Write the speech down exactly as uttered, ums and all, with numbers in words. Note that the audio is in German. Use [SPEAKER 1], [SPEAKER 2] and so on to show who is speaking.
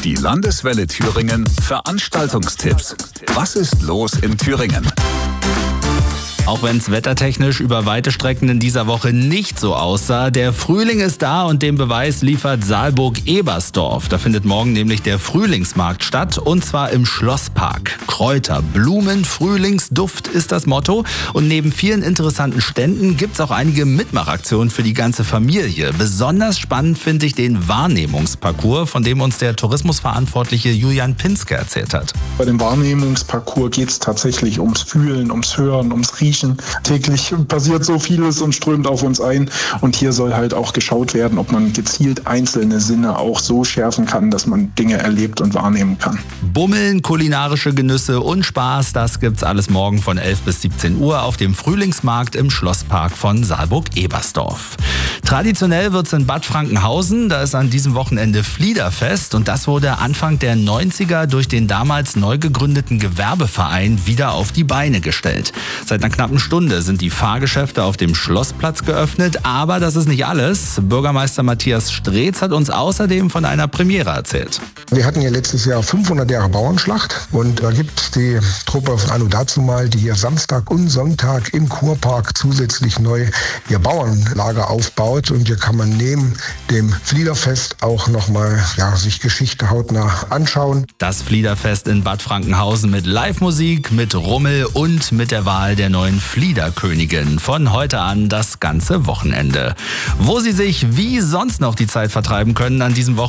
[SPEAKER 1] Die Landeswelle Thüringen Veranstaltungstipps. Was ist los in Thüringen?
[SPEAKER 2] Auch wenn es wettertechnisch über weite Strecken in dieser Woche nicht so aussah, der Frühling ist da und den Beweis liefert Saalburg-Ebersdorf. Da findet morgen nämlich der Frühlingsmarkt statt und zwar im Schlosspark. Kräuter, Blumen, Frühlingsduft ist das Motto und neben vielen interessanten Ständen gibt's auch einige Mitmachaktionen für die ganze Familie. Besonders spannend finde ich den Wahrnehmungsparcours, von dem uns der Tourismusverantwortliche Julian Pinske erzählt hat.
[SPEAKER 3] Bei dem Wahrnehmungsparcours geht es tatsächlich ums Fühlen, ums Hören, ums Riechen. Täglich passiert so vieles und strömt auf uns ein. Und hier soll halt auch geschaut werden, ob man gezielt einzelne Sinne auch so schärfen kann, dass man Dinge erlebt und wahrnehmen kann.
[SPEAKER 2] Bummeln, kulinarische Genüsse und Spaß, das gibt's alles morgen von elf bis siebzehn Uhr auf dem Frühlingsmarkt im Schlosspark von Saalburg-Ebersdorf. Traditionell wird's in Bad Frankenhausen, da ist an diesem Wochenende Fliederfest und das wurde Anfang der neunziger durch den damals neu gegründeten Gewerbeverein wieder auf die Beine gestellt. Seit einer knappen Stunde sind die Fahrgeschäfte auf dem Schlossplatz geöffnet, aber das ist nicht alles. Bürgermeister Matthias Streetz hat uns außerdem von einer Premiere erzählt.
[SPEAKER 4] Wir hatten ja letztes Jahr fünfhundert Jahre Bauernschlacht und da gibt es die Truppe von Anno dazumal, die hier Samstag und Sonntag im Kurpark zusätzlich neu ihr Bauernlager aufbaut und hier kann man neben dem Fliederfest auch nochmal ja, sich Geschichte hautnah anschauen.
[SPEAKER 2] Das Fliederfest in Bad Frankenhausen mit Live-Musik, mit Rummel und mit der Wahl der neuen Fliederkönigin. Von heute an das ganze Wochenende. Wo Sie sich wie sonst noch die Zeit vertreiben können an diesem Wochenende,